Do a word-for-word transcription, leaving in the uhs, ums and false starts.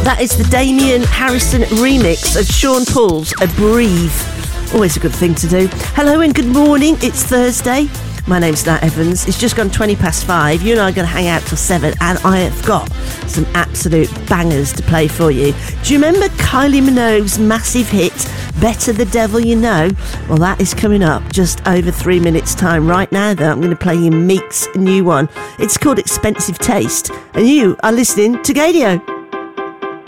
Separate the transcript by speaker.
Speaker 1: That is the Damien Harrison remix of Sean Paul's A Breathe. Always a good thing to do. Hello and good morning. It's Thursday. My name's Nat Evans. It's just gone twenty past five. You and I are going to hang out till seven, and I have got some absolute bangers to play for you. Do you remember Kylie Minogue's massive hit, Better the Devil You Know? Well, that is coming up just over three minutes' time. Right now, though, I'm going to play you Meek's new one. It's called Expensive Taste, and you are listening to Gadio.